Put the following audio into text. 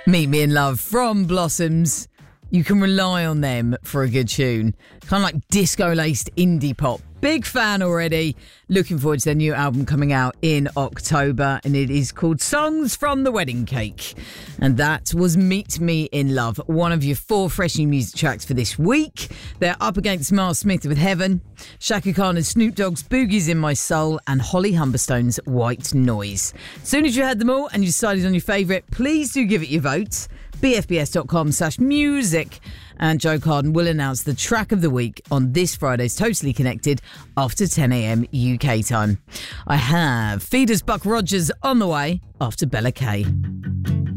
Meet Me in Love from Blossoms. You can rely on them for a good tune. Kind of like disco-laced indie pop. Big fan already. Looking forward to their new album coming out in October, and it is called Songs from the Wedding Cake. And that was Meet Me in Love, one of your 4 fresh new music tracks for this week. They're up against Miles Smith with Heaven, Shaka Khan and Snoop Dogg's Boogie's in My Soul, and Holly Humberstone's White Noise. As soon as you had them all and you decided on your favourite, please do give it your vote. bfbs.com/music. And Joe Carden will announce the track of the week on this Friday's Totally Connected after 10 a.m. UK time. I have Feeder's Buck Rogers on the way after Bella Kay.